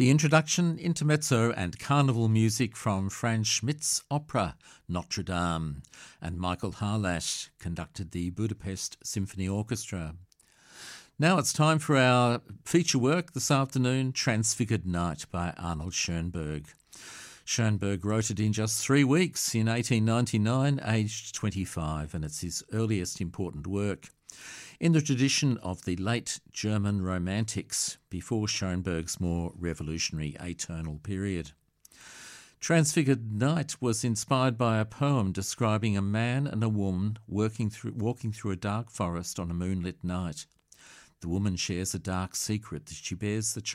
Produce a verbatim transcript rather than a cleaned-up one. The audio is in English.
The introduction, intermezzo and carnival music from Franz Schmidt's opera Notre Dame, and Michael Harlash conducted the Budapest Symphony Orchestra. Now it's time for our feature work this afternoon, Transfigured Night by Arnold Schoenberg. Schoenberg wrote it in just three weeks in eighteen ninety-nine, aged twenty-five, and it's his earliest important work. In the tradition of the late German Romantics, before Schoenberg's more revolutionary atonal period. Transfigured Night was inspired by a poem describing a man and a woman working through, walking through a dark forest on a moonlit night. The woman shares a dark secret that she bears the